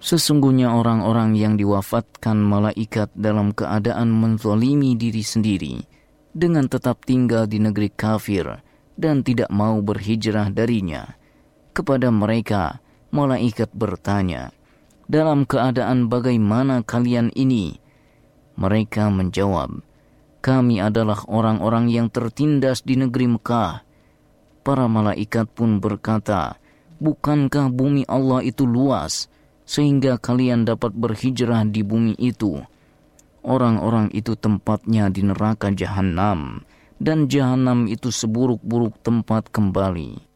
Sesungguhnya orang-orang yang diwafatkan malaikat dalam keadaan menzalimi diri sendiri dengan tetap tinggal di negeri kafir dan tidak mau berhijrah darinya. Kepada mereka, malaikat bertanya, "Dalam keadaan bagaimana kalian ini?" Mereka menjawab, "Kami adalah orang-orang yang tertindas di negeri Mekah." Para malaikat pun berkata, "Bukankah bumi Allah itu luas, sehingga kalian dapat berhijrah di bumi itu?" Orang-orang itu tempatnya di neraka Jahanam, dan Jahanam itu seburuk-buruk tempat kembali.